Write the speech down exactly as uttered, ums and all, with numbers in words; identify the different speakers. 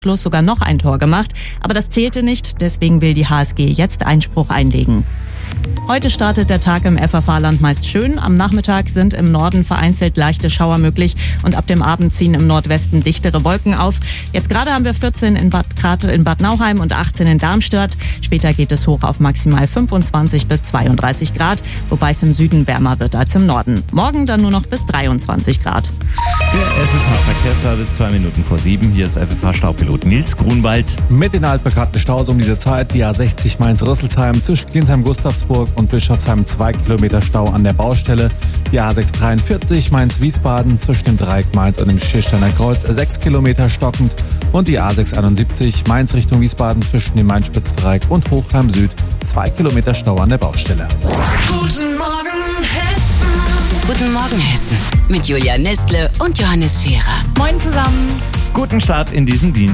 Speaker 1: Schluss sogar noch ein Tor gemacht, aber das zählte nicht, deswegen will die H S G jetzt Einspruch einlegen. Heute startet der Tag im F F A-Land meist schön. Am Nachmittag sind im Norden vereinzelt leichte Schauer möglich und ab dem Abend ziehen im Nordwesten dichtere Wolken auf. Jetzt gerade haben wir vierzehn in Bad, Grad in Bad Nauheim und achtzehn in Darmstadt. Später geht es hoch auf maximal fünfundzwanzig bis zweiunddreißig Grad, wobei es im Süden wärmer wird als im Norden. Morgen dann nur noch bis dreiundzwanzig Grad.
Speaker 2: Der F F H-Verkehrsservice, zwei Minuten vor sieben. Hier ist F F H-Staupilot Nils Grunwald.
Speaker 3: Mit den altbekannten Staus um diese Zeit, die A sechzig Mainz-Rüsselsheim zwischen Klinsheim-Gustavsburg und Bischofsheim zwei Kilometer Stau an der Baustelle. Die A sechs dreiundvierzig Mainz-Wiesbaden zwischen dem Dreieck Mainz und dem Schiersteiner Kreuz sechs Kilometer stockend. Und die A sechs einundsiebzig Mainz Richtung Wiesbaden zwischen dem Main-Spitz-Dreieck und Hochheim Süd zwei Kilometer Stau an der Baustelle.
Speaker 4: Guten Morgen Hessen.
Speaker 5: Guten Morgen Hessen mit Julia Nestle und Johannes Scherer.
Speaker 1: Moin zusammen.
Speaker 2: Guten Start in diesen Dienst.